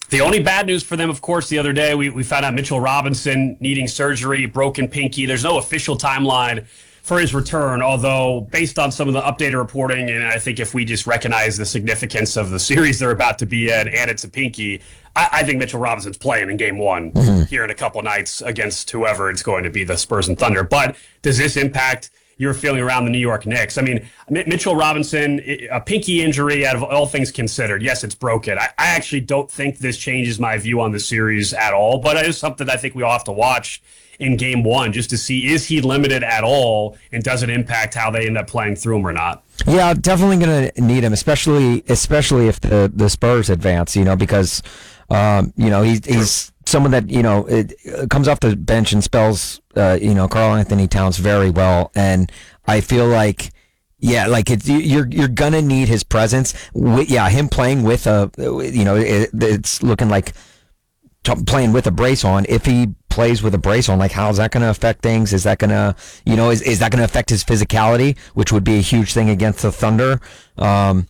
The only bad news for them, of course, the other day, we found out Mitchell Robinson needing surgery, broken pinky. There's no official timeline for his return, although based on some of the updated reporting, and I think if we just recognize the significance of the series they're about to be in, and it's a pinky, I think Mitchell Robinson's playing in game one here in a couple nights against whoever it's going to be, the Spurs and Thunder. But does this impact your feeling around the New York Knicks? I mean, Mitchell Robinson, a pinky injury out of all things considered, yes, it's broken. I actually don't think this changes my view on the series at all, but it is something I think we all have to watch in game one just to see, is he limited at all, and does it impact how they end up playing through him or not? Yeah, definitely going to need him, especially if the Spurs advance, because he's someone that, it comes off the bench and spells, Karl Anthony Towns very well. And I feel like, you're going to need his presence. Him playing with it's looking like playing with a brace on. If he plays with a brace on, like, how's that going to affect things? Is that going to, is that going to affect his physicality, which would be a huge thing against the Thunder? I'm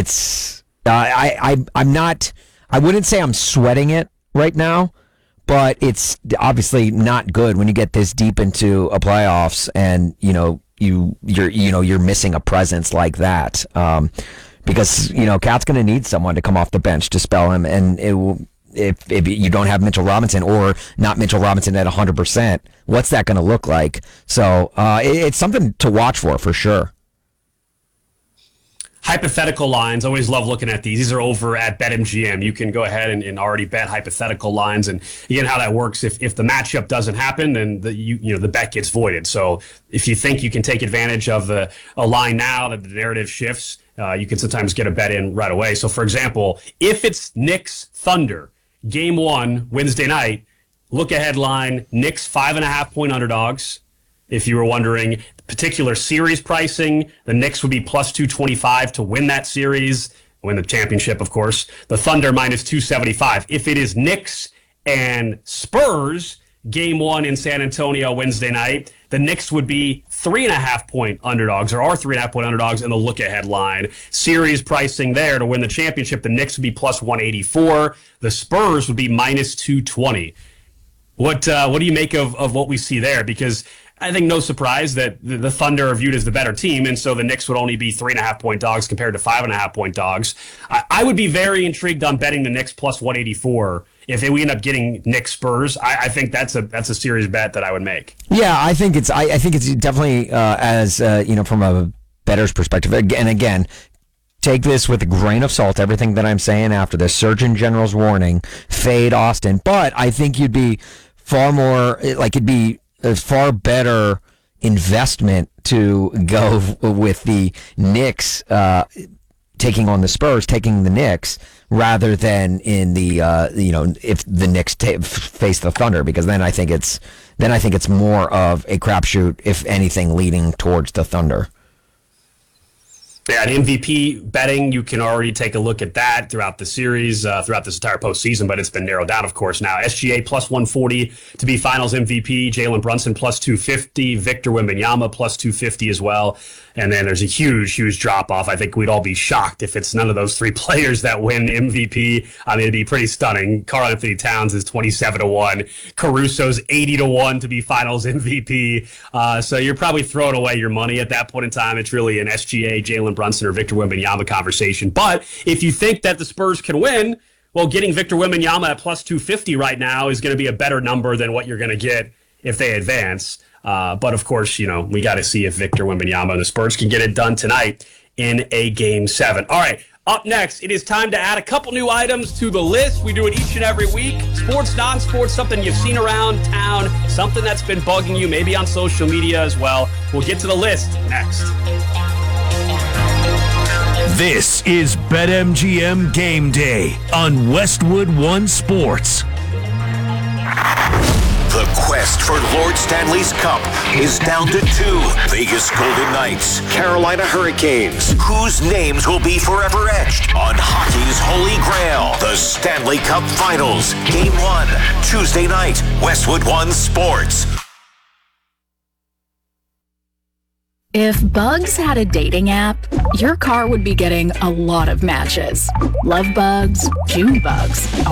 not, I wouldn't say I'm sweating it right now, but it's obviously not good when you get this deep into a playoffs and you're missing a presence like that, because Cat's going to need someone to come off the bench to spell him, and it will. If you don't have Mitchell Robinson, or not Mitchell Robinson at 100%, what's that going to look like? So it's something to watch for sure. Hypothetical lines, always love looking at these. These are over at BetMGM. You can go ahead and already bet hypothetical lines, and again, how that works. If the matchup doesn't happen, then the bet gets voided. So if you think you can take advantage of a line now that the narrative shifts, you can sometimes get a bet in right away. So for example, if it's Knicks Thunder, Game 1, Wednesday night, look ahead line, Knicks 5.5-point underdogs. If you were wondering, particular series pricing, the Knicks would be plus 225 to win that series, win the championship, of course. The Thunder minus 275. If it is Knicks and Spurs, Game 1 in San Antonio Wednesday night, the Knicks would be 3.5-point underdogs, or are 3.5-point underdogs in the look-ahead line. Series pricing there to win the championship, the Knicks would be plus 184. The Spurs would be minus 220. What do you make of what we see there? Because I think no surprise that the Thunder are viewed as the better team, and so the Knicks would only be 3.5-point dogs compared to 5.5-point dogs. I would be very intrigued on betting the Knicks plus 184. If we end up getting Knicks Spurs, I think that's a serious bet that I would make. Yeah, I think it's definitely from a bettor's perspective. And again, take this with a grain of salt. Everything that I'm saying after the Surgeon General's warning, fade Austin. But I think you'd be far more it'd be a far better investment to go with the Knicks taking on the Spurs, taking the Knicks, rather than in the if the Knicks face the Thunder, because then I think it's more of a crapshoot, if anything, leading towards the Thunder. Yeah, and MVP betting, you can already take a look at that throughout the series, throughout this entire postseason, but it's been narrowed down, of course, now. SGA plus 140 to be finals MVP, Jalen Brunson plus 250, Victor Wembanyama plus 250 as well. And then there's a huge drop-off. I think we'd all be shocked if it's none of those three players that win MVP. I mean, it'd be pretty stunning. Karl Anthony Towns is 27-1. Caruso's 80-1 to be finals MVP. So you're probably throwing away your money at that point in time. It's really an SGA, Jalen Brunson, or Victor Wembanyama conversation. But if you think that the Spurs can win, well, getting Victor Wembanyama at plus 250 right now is going to be a better number than what you're going to get if they advance. But of course, we got to see if Victor Wembanyama and the Spurs can get it done tonight in a Game 7. All right, up next, it is time to add a couple new items to the list. We do it each and every week. Sports, non-sports, something you've seen around town, something that's been bugging you, maybe on social media as well. We'll get to the list next. This is BetMGM Game Day on Westwood One Sports. The quest for Lord Stanley's Cup is down to two. Vegas Golden Knights, Carolina Hurricanes. Whose names will be forever etched on hockey's holy grail? The Stanley Cup Finals. Game 1, Tuesday night, Westwood One Sports. If Bugs had a dating app, your car would be getting a lot of matches. Love bugs, June bugs,